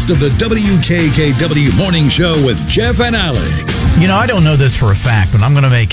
host of the WKKW Morning Show with Jeff and Alex. You know, I don't know this for a fact, but I'm going to make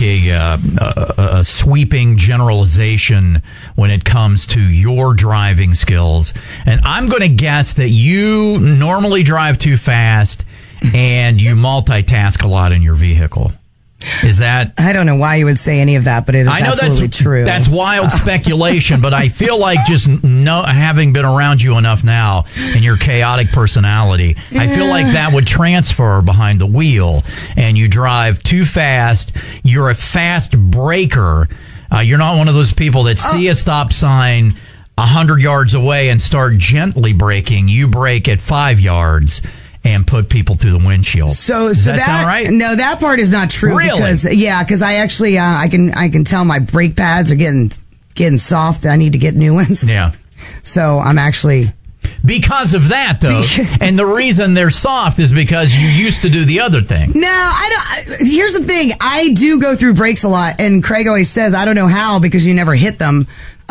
a sweeping generalization when it comes to your driving skills. And I'm going to guess that you normally drive too fast and you multitask a lot in your vehicle. Is that... I don't know why you would say any of that, but it is absolutely true. That's wild speculation, but I feel like just having been around you enough now and your chaotic personality, I feel like that would transfer behind the wheel, and you drive too fast. You're a fast breaker. You're not one of those people that see a stop sign 100 yards away and start gently braking. You brake at 5 yards and put people through the windshield. So does that sound right? No, that part is not true. Really? Because I actually I can tell my brake pads are getting soft. I need to get new ones. Yeah. So I'm actually... Because of that, though, and the reason they're soft is because you used to do the other thing. No, I don't. Here's the thing. I do go through brakes a lot, and Craig always says, I don't know how because you never hit them.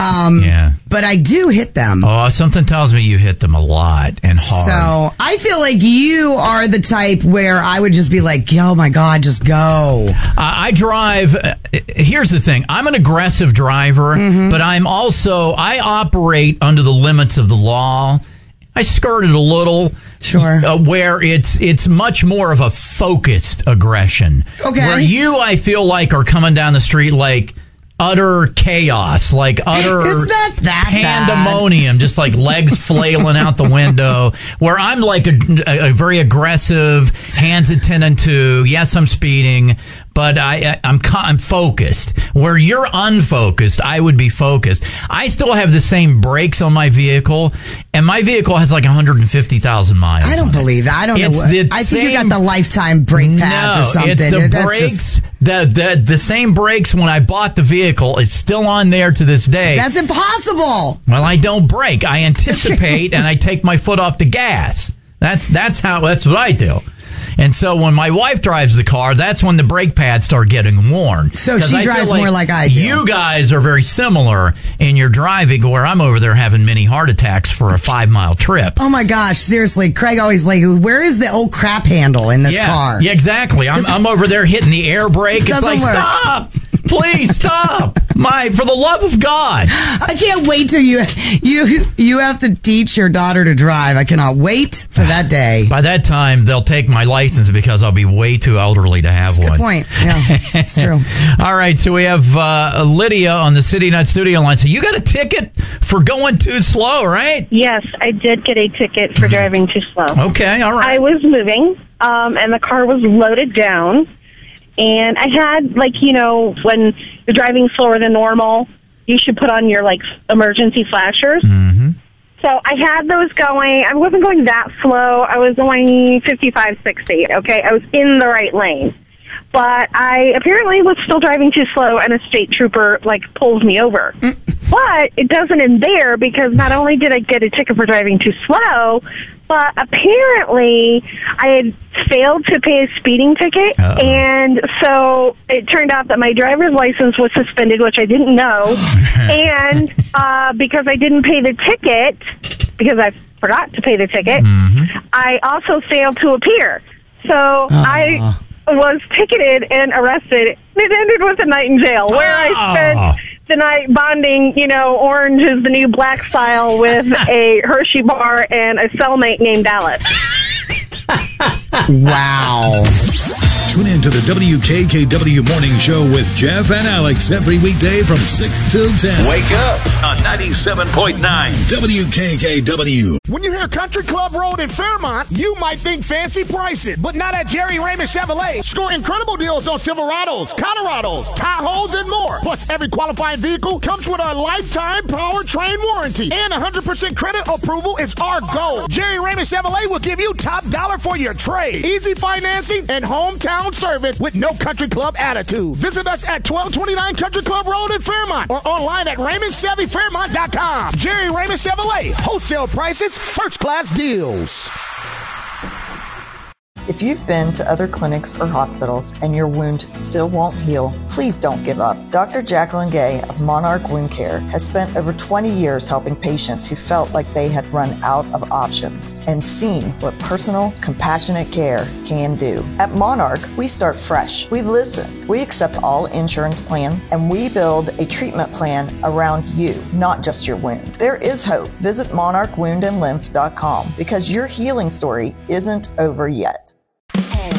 But I do hit them. Oh, something tells me you hit them a lot and hard. So I feel like you are the type where I would just be like, oh my God, just go. I drive. Here's the thing. I'm an aggressive driver, but I operate under the limits of the law. I skirted a little. Sure. Where it's much more of a focused aggression. Okay. Where you, I feel like, are coming down the street like utter chaos, like utter it's not that pandemonium, just like legs flailing out the window, where I'm like a very aggressive, hands at 10 and 2. Yes, I'm speeding, but I'm focused. Where you're unfocused, I would be focused. I still have the same brakes on my vehicle, and my vehicle has like 150,000 miles. I don't believe that. I don't know. I think you got the lifetime brake pads or something. It's the brakes. The same brakes when I bought the vehicle is still on there to this day. That's impossible. Well, I don't brake. I anticipate and I take my foot off the gas. That's what I do. And so when my wife drives the car, that's when the brake pads start getting worn. So she drives more like I do. You guys are very similar in your driving, where I'm over there having many heart attacks for a 5-mile trip. Oh my gosh, seriously. Craig always like, where is the old crap handle in this car? Yeah, exactly. I'm over there hitting the air brake. It's like, stop! Please stop! For the love of God. I can't wait till you have to teach your daughter to drive. I cannot wait for that day. By that time, they'll take my license because I'll be way too elderly to have one. Good point. Yeah, it's true. All right, so we have Lydia on the City Nut Studio line. So you got a ticket for going too slow, right? Yes, I did get a ticket for driving too slow. Okay, all right. I was moving, and the car was loaded down. And I had, when you're driving slower than normal, you should put on your, emergency flashers. Mm-hmm. So I had those going. I wasn't going that slow. I was going 55, 60, okay? I was in the right lane. But I apparently was still driving too slow, and a state trooper, pulls me over. But it doesn't end there, because not only did I get a ticket for driving too slow, but apparently I had failed to pay a speeding ticket. Uh-oh. And so it turned out that my driver's license was suspended, which I didn't know. And because I didn't pay the ticket, because I forgot to pay the ticket, I also failed to appear. So I was ticketed and arrested. It ended with a night in jail, where I spent the night bonding, orange is the new black style, with a Hershey bar and a cellmate named Alice. Wow. Tune in to the WKKW Morning Show with Jeff and Alex every weekday from 6 till 10. Wake up on 97.9 WKKW. When you hear Country Club Road in Fairmont, you might think fancy prices, but not at Jerry Raymond Chevrolet. Score incredible deals on Silverados, Colorados, Tahoes, and more. Plus, every qualifying vehicle comes with a lifetime powertrain warranty, and 100% credit approval is our goal. Jerry Raymond Chevrolet will give you top dollar for your trade, easy financing, and hometown service with no country club attitude. Visit us at 1229 Country Club Road in Fairmont, or online at RaymondChevyFairmont.com. Jerry Raymond Chevrolet, wholesale prices, first class deals. If you've been to other clinics or hospitals and your wound still won't heal, please don't give up. Dr. Jacqueline Gay of Monarch Wound Care has spent over 20 years helping patients who felt like they had run out of options and seen what personal, compassionate care can do. At Monarch, we start fresh. We listen. We accept all insurance plans, and we build a treatment plan around you, not just your wound. There is hope. Visit monarchwoundandlymph.com because your healing story isn't over yet.